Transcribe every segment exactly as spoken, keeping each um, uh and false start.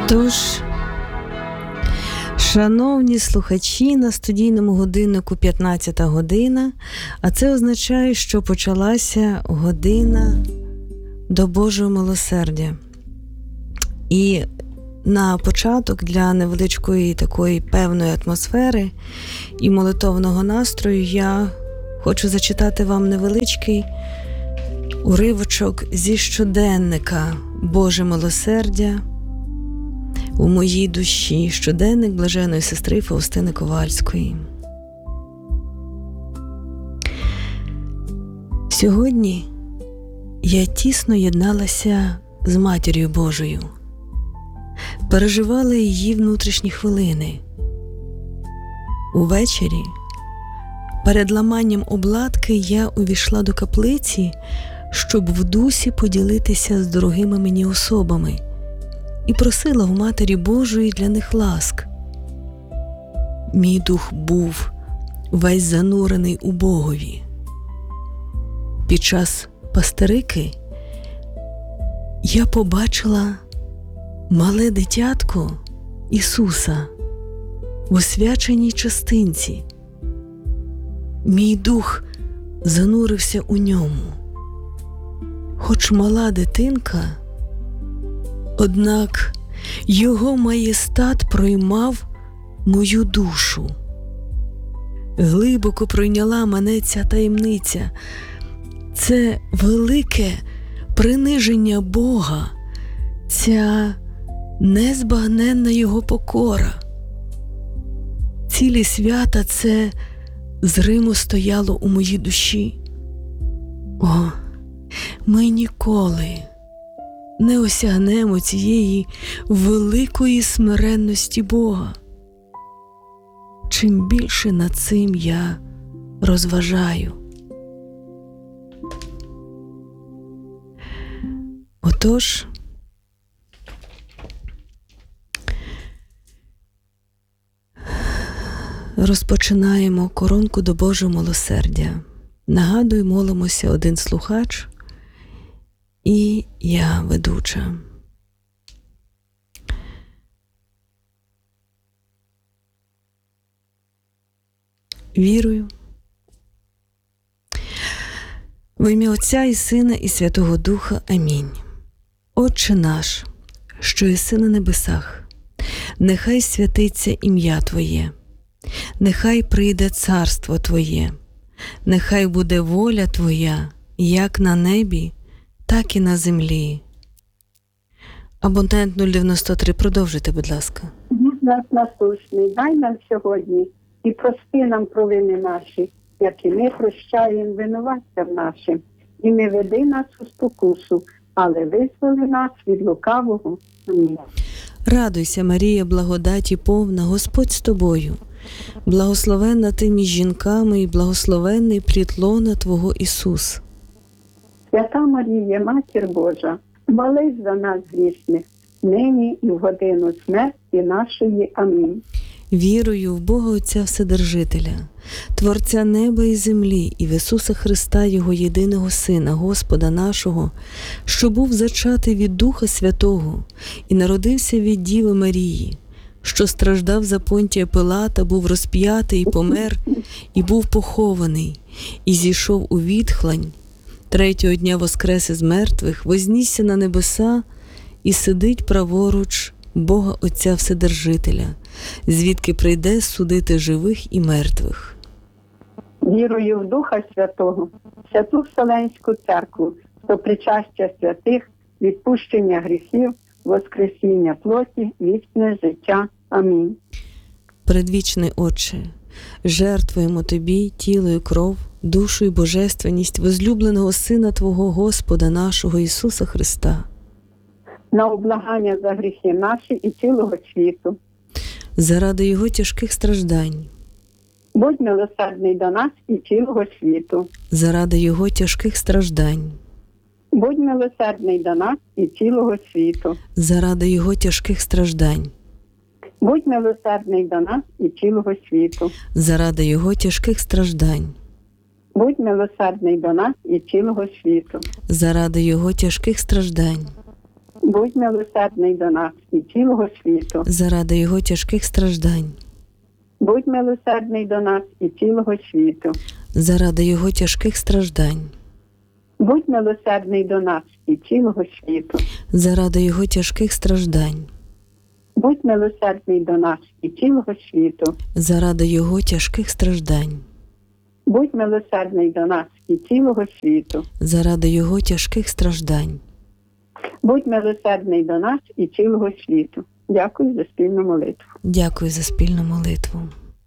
Тож, шановні слухачі, на студійному годиннику п'ятнадцята година, а це означає, що почалася година до Божого милосердя. І на початок для невеличкої такої певної атмосфери і молитовного настрою я хочу зачитати вам невеличкий уривочок зі щоденника «Боже милосердя у моїй душі», щоденник блаженної сестри Фаустини Ковальської. Сьогодні я тісно єдналася з Матір'ю Божою, переживала її внутрішні хвилини. Увечері, перед ламанням обладки, я увійшла до каплиці, щоб в дусі поділитися з дорогими мені особами, і просила в Матері Божої для них ласк. Мій дух був весь занурений у Богові. Під час пастерики я побачила мале дитятко Ісуса в освяченій частинці. Мій дух занурився у ньому. Хоч мала дитинка, однак його маєстат проймав мою душу. Глибоко пройняла мене ця таємниця. Це велике приниження Бога, ця незбагненна Його покора. Цілі свята це зримо стояло у моїй душі. О, ми ніколи не осягнемо цієї великої смиренності Бога. Чим більше над цим я розважаю. Отож, розпочинаємо коронку до Божого милосердя. Нагадую, молимося один слухач і я ведуча. Вірую в ім'я Отця і Сина і Святого Духа. Амінь. Отче наш, що єси на небесах, нехай святиться ім'я Твоє, нехай прийде царство Твоє, нехай буде воля Твоя, як на небі, так і на землі. Абонент нуль дев'яносто три, продовжуйте, будь ласка. Будь нас насущний, дай нам сьогодні і прости нам провини наші, як і ми прощаємо винуватцям нашим. І не веди нас у спокусу, але визволи нас від лукавого. Амінь. Радуйся, Марія, благодаті повна, Господь з тобою. Благословенна ти між жінками і благословенний плід лона Твого Ісус. Свята Марія, Матір Божа, молись за нас грішних, нині і в годину смерті нашої. Амінь. Вірую в Бога Отця Вседержителя, Творця неба і землі, і в Ісуса Христа, Його єдиного Сина, Господа нашого, що був зачатий від Духа Святого і народився від Діви Марії, що страждав за Понтія Пилата, був розп'ятий і помер, і був похований, і зійшов у відхлань, третього дня воскрес із мертвих, вознісся на небеса і сидить праворуч Бога Отця Вседержителя, звідки прийде судити живих і мертвих. Вірую в Духа Святого, Святу Вселенську Церкву, до причастя святих, відпущення гріхів, воскресіння плоті, вічне життя. Амінь. Предвічний Отче, жертвуємо Тобі тіло і кров, душу і божественність возлюбленого Сина Твого Господа нашого Ісуса Христа, на облагання за гріхи наші і цілого світу. Заради Його тяжких страждань. Будь милосердний до нас і цілого світу. Заради Його тяжких страждань. Будь милосердний до нас і цілого світу. Заради Його тяжких страждань. Будь милосердний до нас і цілого світу. Заради Його тяжких страждань. Будь милосердний до нас і цілого світу. Заради Його тяжких страждань. Будь милосердний до нас і цілого світу. заради Його тяжких страждань, Будь милосердний до нас і цілого світу. заради Його тяжких страждань, Будь милосердний до нас і цілого світу. заради Його тяжких страждань, Будь милосердний до нас і цілого світу. заради Його тяжких страждань, Будь милосердний до нас і цілого світу. заради Його тяжких страждань. Будь милосердний до нас і цілого світу. Дякую за спільну молитву. Дякую за спільну молитву.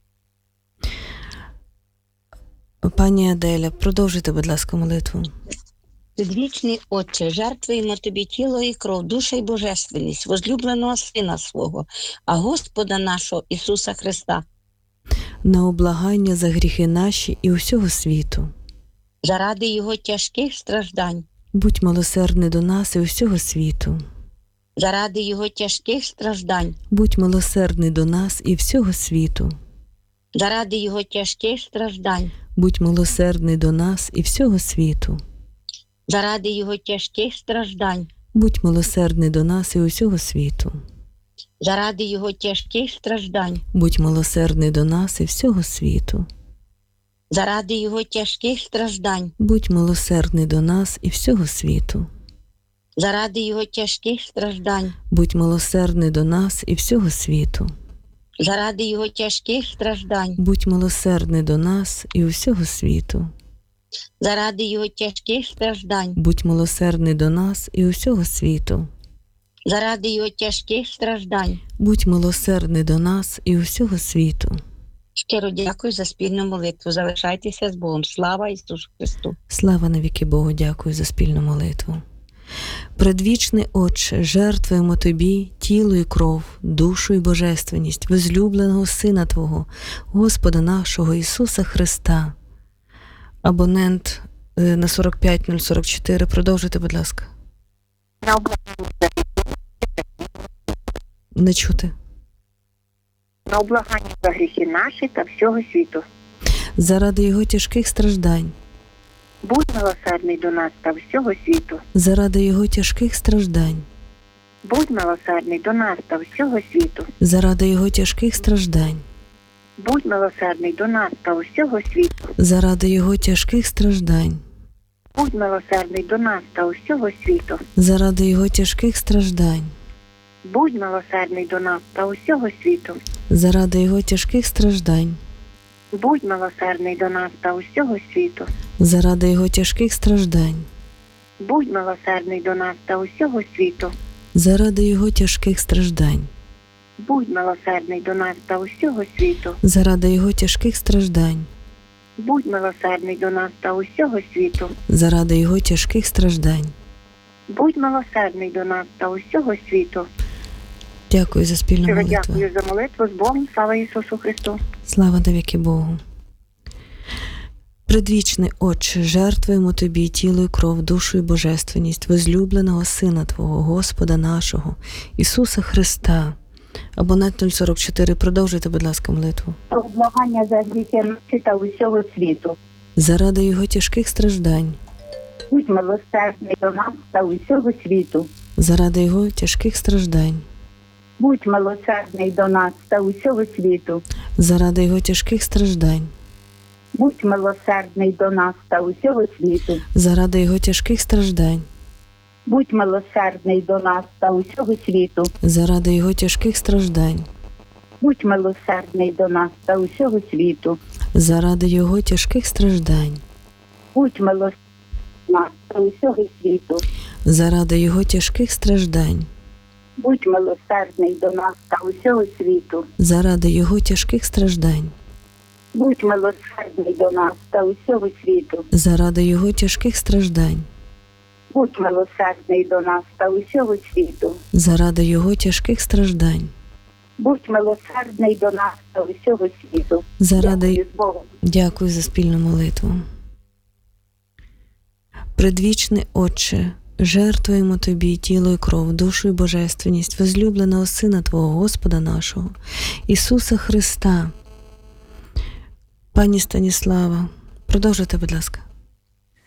Пані Аделя, продовжуйте, будь ласка, молитву. Предвічний Отче, жертвуємо Тобі тіло і кров, душа і божественність, возлюбленого Сина свого, а Господа нашого Ісуса Христа, На облагання за гріхи наші і усього світу. заради Його тяжких страждань, Будь милосердний до нас і усього світу. заради Його тяжких страждань, Будь милосердний до нас і всього світу. заради Його тяжких страждань, Будь милосердний до нас і всього світу. заради Його тяжких страждань, Будь милосердний до нас і усього світу. заради Його тяжких страждань, Будь милосердний до нас і всього світу. заради Його тяжких страждань, Будь милосердний до нас і всього світу. заради Його тяжких страждань, Будь милосердний до нас і всього світу. заради Його тяжких страждань, Будь милосердний до нас і усього світу. заради Його тяжких страждань, Будь милосердний до нас і усього світу. заради Його тяжких страждань. Будь милосердний до нас і усього світу. Щиро дякую за спільну молитву. Залишайтеся з Богом. Слава Ісусу Христу! Слава навіки Богу, дякую за спільну молитву. Предвічний Отче, жертвуємо Тобі тіло і кров, душу і божественність возлюбленого Сина Твого, Господа нашого Ісуса Христа. Абонент е, на сорок п'ять нуль сорок чотири, продовжуйте, будь ласка. На облагання, Не чути. на облагання за гріхи наші та всього світу. Заради Його тяжких страждань, Будь милосердний до нас та всього світу. заради Його тяжких страждань, Будь милосердний до нас та всього світу. заради Його тяжких страждань, Будь милосердний до нас та всього світу. заради Його тяжких страждань, Будь милосердний до нас та всього світу. заради Його тяжких страждань, Будь милосердний до нас та всього світу. заради Його тяжких страждань, Будь милосердний до нас та всього світу. заради Його тяжких страждань, Будь милосердний до нас та всього світу. заради Його тяжких страждань, Будь милосердний до нас та всього світу. заради Його тяжких страждань, Будь милосердний до нас та всього світу. заради Його тяжких страждань. Будь милосердний до нас та всього світу. Дякую за спільну Щиро молитву. дякую за молитву. З Богом. Слава Ісусу Христу. Слава навіки Богу. Предвічний Отче, жертвуємо Тобі тіло і кров, душу і божественність возлюбленого Сина Твого, Господа нашого, Ісуса Христа. Абонент нуль сорок чотири, продовжуйте, будь ласка, молитву. Про облагання за гріхи наші та усього світу. Заради Його тяжких страждань, Будь милосердний до нас та усього світу. заради Його тяжких страждань, Будь милосердний до нас та усього світу. заради Його тяжких страждань, Будь милосердний до нас та усього світу. заради Його тяжких страждань, Будь милосердний до нас та усього світу. заради Його тяжких страждань, Будь милосердний до нас та усього світу. заради Його тяжких страждань, Будь милосердний до нас та усього світу. заради Його тяжких страждань, Будь милосердний до нас та усього світу. заради Його тяжких страждань, Будь милосердний до нас та усього світу. заради Його тяжких страждань, Будь милосердний до нас та усього світу. заради Його тяжких страждань, Будь милосердний до нас та усього світу. заради... Дякую з Богом. Дякую за спільну молитву. Предвічний Отче, жертвуємо Тобі тіло і кров, душу і божественність возлюбленого Сина Твого, Господа нашого, Ісуса Христа. Пані Станіслава, продовжуйте, будь ласка.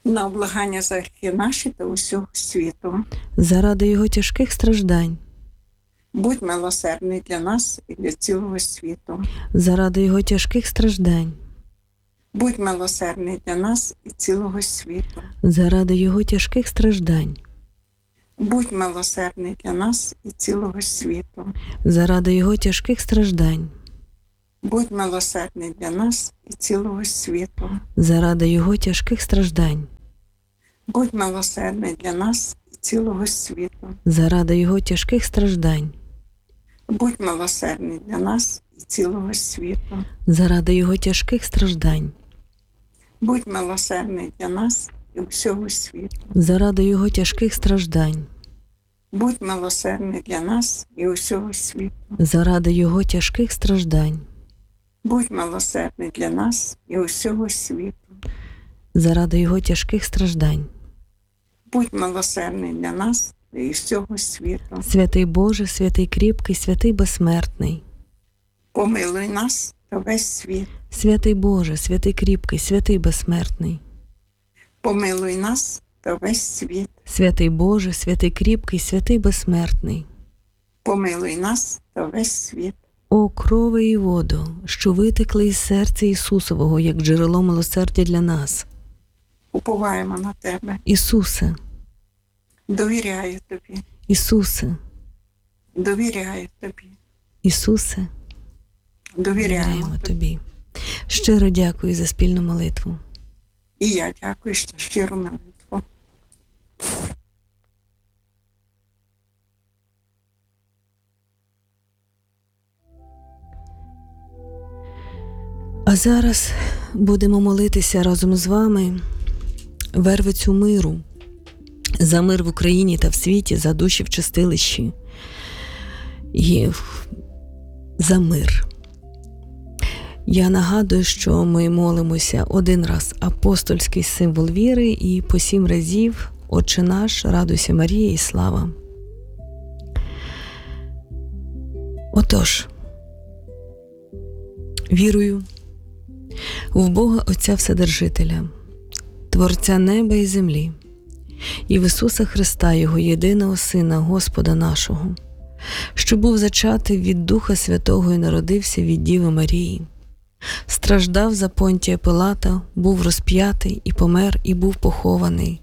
на облагання за гріхи наші та усього світу. заради Його тяжких страждань, Будь милосердний для нас і для цілого світу. заради Його тяжких страждань, Будь милосердний для нас і цілого світу. заради Його тяжких страждань, Будь милосердний для нас і цілого світу. заради Його тяжких страждань, Будь милосердний для нас і цілого світу. заради Його тяжких страждань, Будь милосердний для нас і цілого світу. заради Його тяжких страждань, Будь милосердний для нас і цілого світу. заради Його тяжких страждань, Будь милосердний для нас і всього світу. заради Його тяжких страждань, Будь милосердний для нас і усього світу. заради Його тяжких страждань, Будь милосердний для нас і усього світу. заради Його тяжких страждань. Будь милосердний для нас і всього світу. Святий Боже, святий кріпкий, святий безсмертний. Помилуй нас та весь світ. Святий Боже, святий кріпкий, святий безсмертний. Помилуй нас та весь світ. Святий Боже, святий кріпкий, святий безсмертний. Помилуй нас та весь світ. О крови і воду, що витекли із серця Ісусового, як джерело милосердя для нас. Уповаємо на Тебе. Ісусе, Довіряю Тобі. Ісусе, Довіряю Тобі. Ісусе, Довіряємо довіряємо Тобі. Тобі. Щиро дякую за спільну молитву. І я дякую за щиру молитву. А зараз будемо молитися разом з вами вервицю миру, за мир в Україні та в світі, за душі в чистилищі і за мир. Я нагадую, що ми молимося один раз апостольський символ віри і по сім разів Отче наш, радуйся Марія і слава. Отож, вірую в Бога Отця Вседержителя, Творця неба і землі, і в Ісуса Христа, Його єдиного Сина, Господа нашого, що був зачатий від Духа Святого і народився від Діви Марії, страждав за Понтія Пилата, був розп'ятий і помер, і був похований.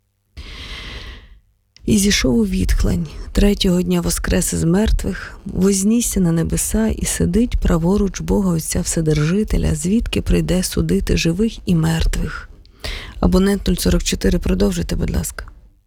І зійшов у відхлань, третього дня воскрес із мертвих, вознісся на небеса і сидить праворуч Бога Отця Вседержителя, звідки прийде судити живих і мертвих. Абонент нуль сорок чотири, продовжуйте, будь ласка.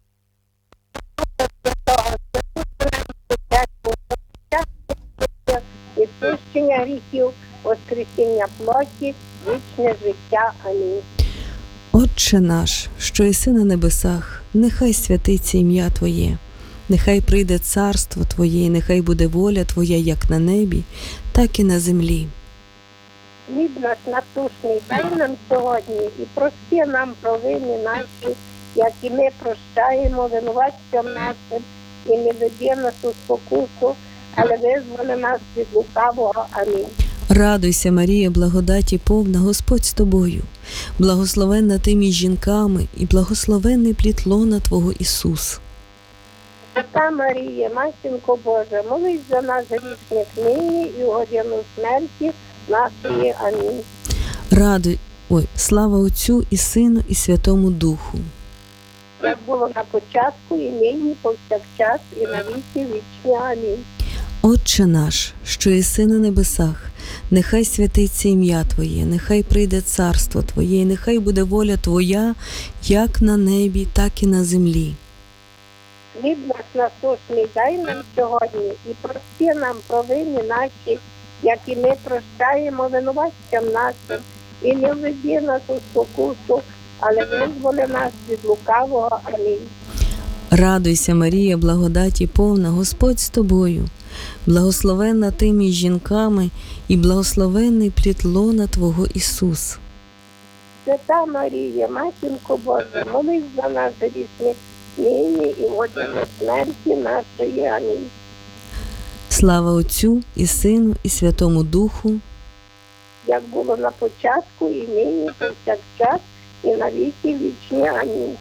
Відпущення гріхів, воскресіння плоті, вічне життя. Амінь. Отче наш, що єси на небесах, нехай святиться ім'я Твоє, нехай прийде царство Твоє, і нехай буде воля Твоя як на небі, так і на землі. Хліб наш насущний дай нам сьогодні і прости нам провини наші, як і ми прощаємо винуватцям нашим, і не веди нас у спокусу, але визволи нас від лукавого. Амінь. Радуйся, Марія, благодаті повна, Господь з тобою, благословенна ти між жінками, і благословенний плід лона Твого Ісус. Свята Марія, Матінко Божа, молись за нас грішних нині і в годину смерті нашої. Амінь. Радуй, ой, слава Отцю і Сину і Святому Духу. Як було на початку, і нині, повсякчас, і на віки вічні. Амінь. Отче наш, що єси на небесах, нехай святиться ім'я Твоє, нехай прийде царство Твоє, і нехай буде воля Твоя, як на небі, так і на землі. Хліб наш насущний дай нам сьогодні, і прости нам провини наші, як і ми прощаємо винуватцям нашим, і не введи нас у спокусу, але визволи нас від лукавого. Амінь. Радуйся, Марія, благодаті повна, Господь з тобою, благословенна ти між жінками, і благословенний плід лона Твого Ісус. Свята Марія, Матінко Божа, молись за нас грішних нині і в годину смерті нашої. Амінь. Слава Отцю і Сину і Святому Духу. Як було на початку, і нині, повсякчас, і на віки вічні. Амінь.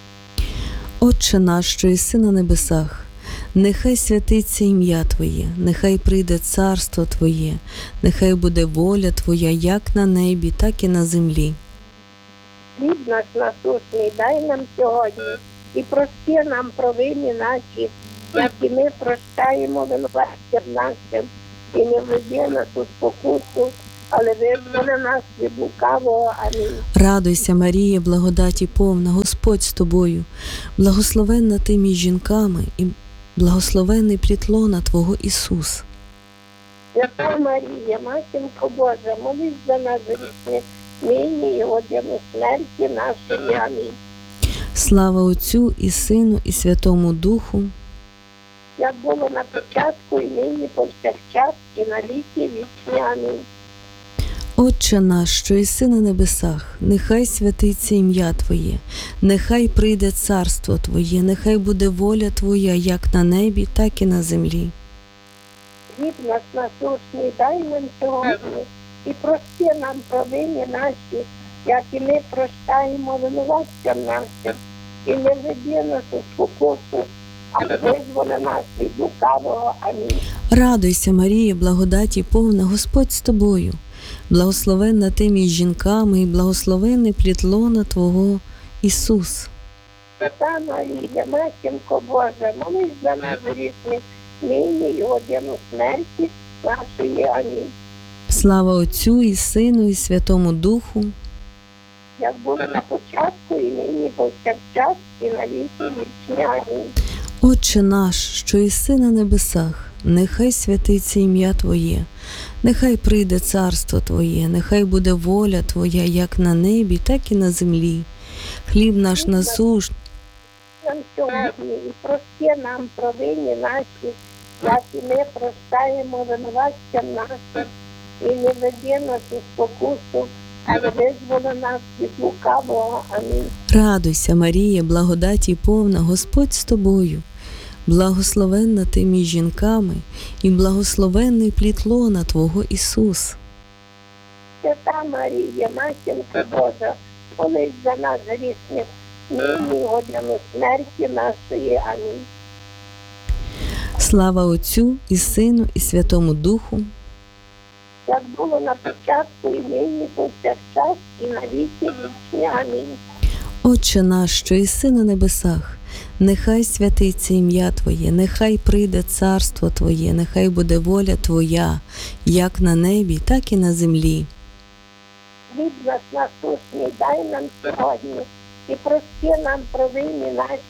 Отче наш, що єси на небесах, нехай святиться ім'я Твоє, нехай прийде царство Твоє, нехай буде воля Твоя як на небі, так і на землі. Хліб наш насущний дай нам сьогодні, і прости нам провини наші, як і ми прощаємо винуватцям нашим, і не введи нас у спокусу, але визволи нас від лукавого. Амінь. Радуйся, Марія, благодаті повна, Господь з тобою, благословенна ти між жінками, і благословенний плід лона Твого Ісус. Свята Марія, Матінко Божа, молись за нас грішних, нині і годину смерті нашої. Амінь. Слава Отцю і Сину, і Святому Духу. Як було на початку, і нині повсякчас, і на віки вічні. Амінь. Отче наш, що єси на небесах, нехай святиться ім'я Твоє, нехай прийде царство Твоє, нехай буде воля Твоя як на небі, так і на землі. Хліб наш насущний дай нам сьогодні, і прости нам провини наші, як і ми прощаємо винуватцям нашим, і не веди нас у спокусу, але визволи нас від лукавого. Амінь. Радуйся, Марія, благодаті повна, Господь з тобою, благословенна ти між жінками, і благословенний плід лона Твого Ісус. Свята Марія, Матінко Божа, молись за нас грішних, нині і годину смерті нашої. Амінь. Слава Отцю і Сину, і Святому Духу. Як було на початку, і нині повсякчас, і на віки вічні. Амінь. Отче наш, що єси на небесах, нехай святиться ім'я Твоє, нехай прийде царство Твоє, нехай буде воля Твоя як на небі, так і на землі. Хліб наш насущний, Нам сьогодні, і прости нам провини наші, як і ми прощаємо винуватцям нашим, і не веди нас у спокусу, але визволи нас від лукавого. Амінь. радуйся, Марія, благодаті повна, Господь з тобою, благословенна ти між жінками, і благословенний плід лона Твого Ісус. Свята Марія, Матінко Божа, молись за нас грішних, нині і годину смерті нашої. Амінь. Слава Отцю і Сину, і Святому Духу. Як було на початку, і нині повсякчас, і на віки вічні. Амінь. Отче наш, що єси на небесах, нехай святиться ім'я Твоє, нехай прийде царство Твоє, нехай буде воля Твоя, як на небі, так і на землі. Хліб наш насущний дай нам сьогодні, і прости нам провини наші,